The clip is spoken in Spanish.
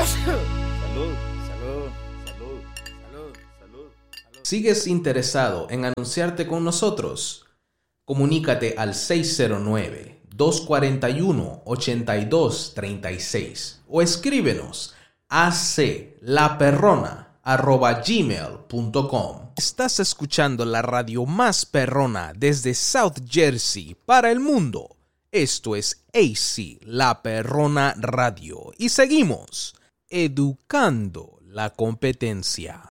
Salud, salud, salud, salud, salud. ¿Sigues interesado en anunciarte con nosotros? Comunícate al 609-241-8236 o escríbenos a aclaperrona@gmail.com. Estás escuchando la radio más perrona desde South Jersey para el mundo. Esto es AC La Perrona Radio y seguimos educando la competencia.